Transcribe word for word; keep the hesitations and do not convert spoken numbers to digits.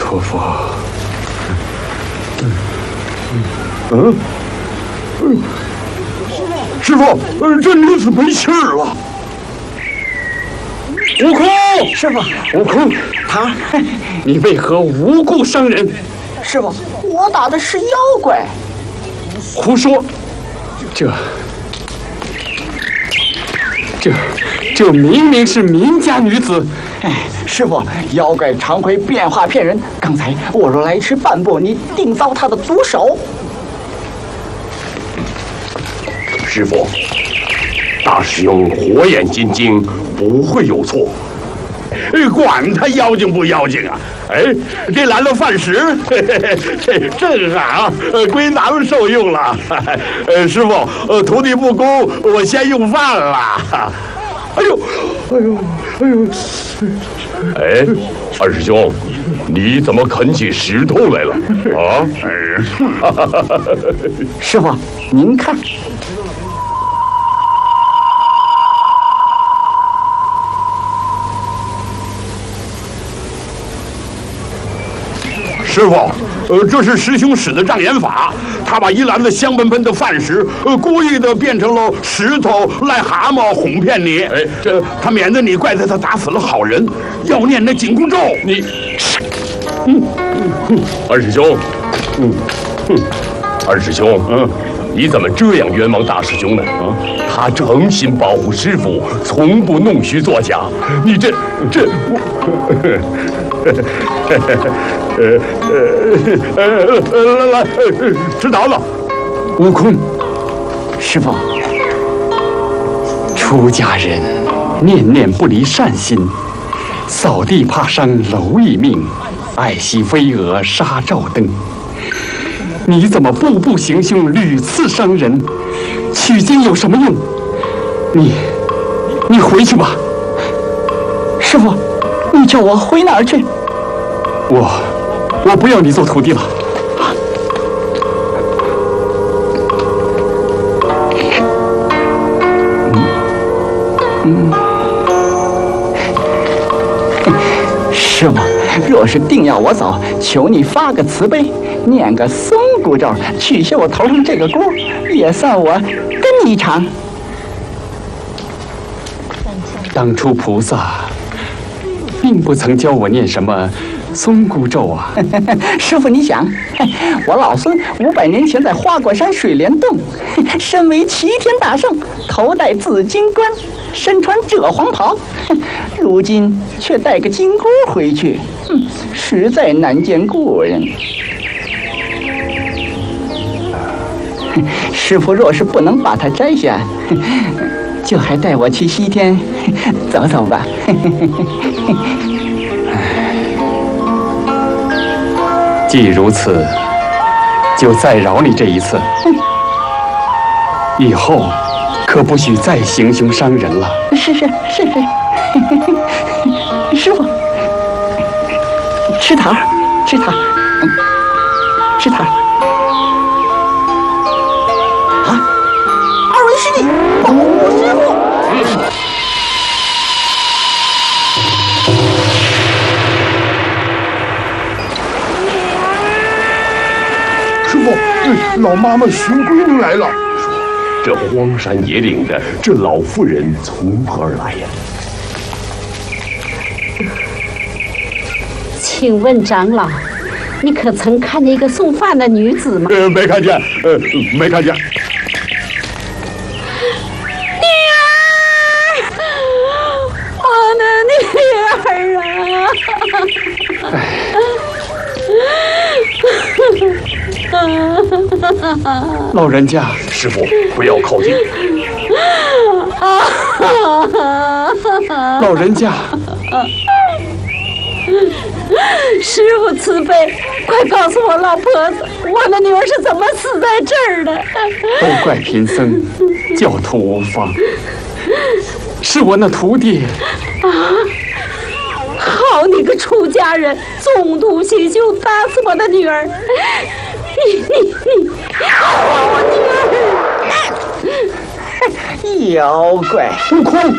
婆婆。 嗯，嗯，师傅，呃，这女子没气儿了。 悟空， 师傅， 悟空， 他， 你为何无故伤人？ 师傅，我打的是妖怪。 胡说！这，这，这明明是民家女子。 哎，师傅，妖怪常会变化骗人。刚才我若来迟半步，你定遭他的毒手。 师傅，大师兄火眼金睛，不会有错。管他妖精不妖精啊！哎，这来了饭食，嘿嘿嘿，正好，呃，归咱们受用了。呃，师傅，呃，徒弟不恭，我先用饭了。哎呦，哎呦，哎呦！哎，二师兄，你怎么啃起石头来了？啊？ 师傅，您看。 师傅，呃，这是师兄使的障眼法，他把一篮子香喷喷的饭食，呃，故意的变成了石头、癞蛤蟆，哄骗你。哎，这他免得你怪罪他打死了好人，要念那紧箍咒。你，嗯嗯嗯，二师兄，嗯嗯，二师兄，嗯，你怎么这样冤枉大师兄呢？啊，他诚心保护师傅，从不弄虚作假。你这这我。呃呃呃呃，来来，吃桃子。 悟空， 师傅， 出家人念念不离善心，扫地怕伤蝼蚁命，爱惜飞蛾杀照灯。你怎么步步行凶，屡次伤人？取经有什么用？你，你回去吧。 师傅，你叫我回哪儿去？ 我，我不要你做徒弟了。 嗯嗯，师傅，若是定要我走，求你发个慈悲，念个松箍咒，取下我头上这个箍，也算我跟你一场。 当初菩萨并不曾教我念什么松箍咒啊。 师傅，你想，我老孙五百年前在花果山水帘洞，身为齐天大圣，头戴紫金冠，身穿赭黄袍，如今却带个金箍回去，哼，实在难见故人。师傅若是不能把它摘下，就还带我去西天走走吧。 既如此，就再饶你这一次，以后可不许再行凶伤人了。 是是是是，师傅，吃糖，吃糖，吃糖。啊，二位师弟，保护师傅。 老妈妈寻闺女来了，说这荒山野岭的，这老妇人从何而来呀？ 请问长老，你可曾看见一个送饭的女子吗？ 呃，没看见，呃，没看见。 女儿，我的女儿啊！ 老人家， 师傅不要靠近。 老人家， 师傅慈悲，快告诉我老婆子，我的女儿是怎么死在这儿的？ 都怪贫僧教徒无方，是我那徒弟。 啊！好你个出家人，纵图行凶，打死我的女儿！你你你，我女儿！ 妖怪！ 悟空，